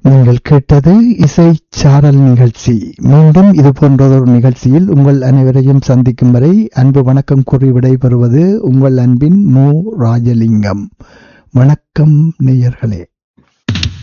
நீங்கள் கேட்டது இசை சாரல் நிகழ்ச்சி. மீண்டும் இது போன்றதொரு நிகழ்ச்சியில் உங்கள் அனைவரையும் சந்திக்கும் வரை அன்பு வணக்கம் கூறி விடைபெறுவது உங்கள் அன்பின் மு. ராஜலிங்கம். வணக்கம் நேயர்களே.